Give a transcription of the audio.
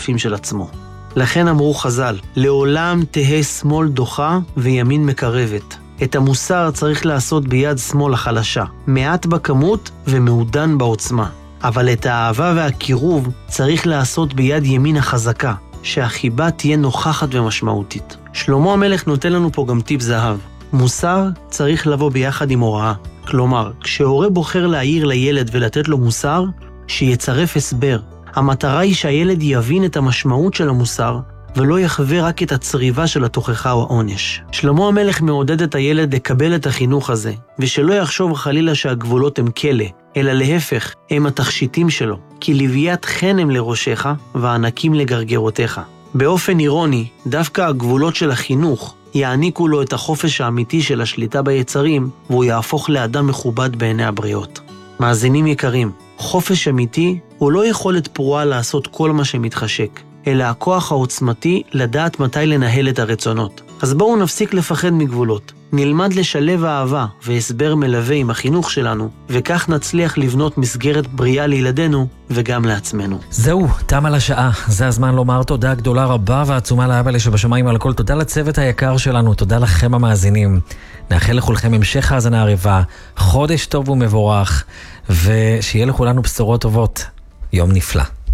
הכספים של עצמו. לכן אמרו חז"ל, לעולם תהא שמאל דוחה וימין מקרבת. את המוסר צריך לעשות ביד שמאל החלשה, מעט בכמות ומעודן בעוצמה. אבל את האהבה והקירוב צריך לעשות ביד ימין החזקה, שהחיבה תהיה נוכחת ומשמעותית. שלמה המלך נותן לנו פה גם טיפ זהב. מוסר צריך לבוא ביחד עם הוראה. כלומר, כשהורה בוחר להעיר לילד ולתת לו מוסר, שיצרף הסבר. המטרה היא שהילד יבין את המשמעות של המוסר, ולא יחווה רק את הצריבה של התוכחה או העונש. שלמה המלך מעודד את הילד לקבל את החינוך הזה, ושלא יחשוב חלילה שהגבולות הם כלא, אלא להפך, הם התכשיטים שלו, כי לוויית חן הם לראשך, וענקים לגרגרותיך. באופן אירוני, דווקא הגבולות של החינוך יעניקו לו את החופש האמיתי של השליטה ביצרים, והוא יהפוך לאדם מכובד בעיני הבריות. מאזינים יקרים, חופש אמיתי הוא לא יכולת פרועה לעשות כל מה שמתחשק, אלא הכוח העוצמתי לדעת מתי לנהל את הרצונות. אז בואו נפסיק לפחד מגבולות. נלמד לשלב אהבה והסבר מלווה עם החינוך שלנו, וכך נצליח לבנות מסגרת בריאה לילדינו וגם לעצמנו. זהו, תם על השעה. זה הזמן לומר תודה גדולה רבה ועצומה לאבא שבשמיים על הכל. תודה לצוות היקר שלנו, תודה לכם המאזינים. נאחל לכולכם המשך האזנה ערבה, חודש טוב ומבורך, ושיהיה לכולנו בשורות טובות. יום נפלא.